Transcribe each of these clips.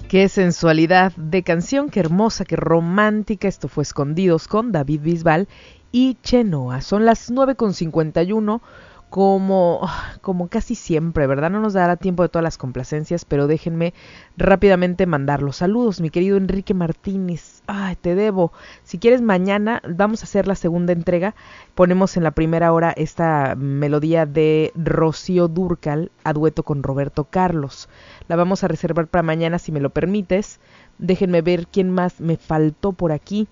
Qué sensualidad de canción, qué hermosa, qué romántica. Esto fue Escondidos con David Bisbal y Chenoa. Son las 9:51, como casi siempre, ¿verdad? No nos dará tiempo de todas las complacencias, pero déjenme rápidamente mandar los saludos. Mi querido Enrique Martínez, ay, te debo. Si quieres, mañana vamos a hacer la segunda entrega. Ponemos en la primera hora esta melodía de Rocío Dúrcal a dueto con Roberto Carlos. La vamos a reservar para mañana, si me lo permites. Déjenme ver quién más me faltó por aquí.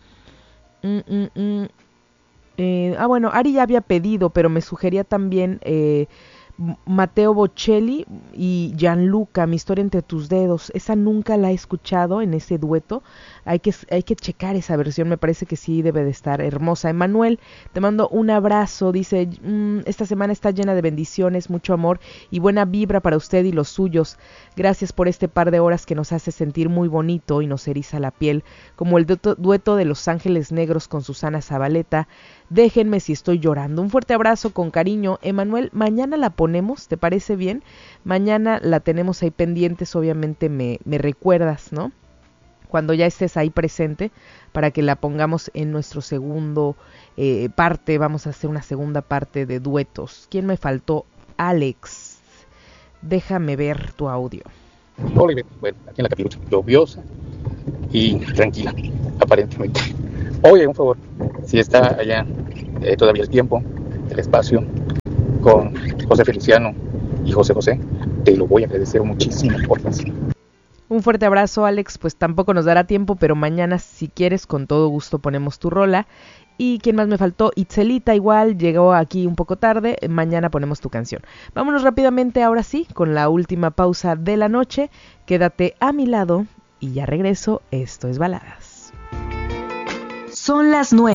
Bueno, Ari ya había pedido, pero me sugería también Matteo Bocelli y Gianluca, Mi historia entre tus dedos. Esa nunca la he escuchado en ese dueto. Hay que checar esa versión, me parece que sí debe de estar hermosa. Emanuel, te mando un abrazo. Dice, esta semana está llena de bendiciones, mucho amor y buena vibra para usted y los suyos. Gracias por este par de horas que nos hace sentir muy bonito y nos eriza la piel, como el dueto de Los Ángeles Negros con Susana Zabaleta. Déjenme si estoy llorando. Un fuerte abrazo con cariño. Emanuel, mañana la ponemos, ¿te parece bien? Mañana la tenemos ahí pendientes, obviamente me recuerdas, ¿no? Cuando ya estés ahí presente, para que la pongamos en nuestro segundo parte. Vamos a hacer una segunda parte de duetos. ¿Quién me faltó? Alex. Déjame ver tu audio. Hola, bueno, aquí en la Capirucha, lluviosa y tranquila, aparentemente. Oye, un favor, si está allá todavía el tiempo, el espacio, con José Feliciano y José José, te lo voy a agradecer muchísimo, por favor. Un fuerte abrazo, Alex. Pues tampoco nos dará tiempo, pero mañana, si quieres, con todo gusto ponemos tu rola. ¿Y quién más me faltó? Itzelita igual, llegó aquí un poco tarde. Mañana ponemos tu canción. Vámonos rápidamente, ahora sí, con la última pausa de la noche. Quédate a mi lado y ya regreso. Esto es Baladas. Son las 9.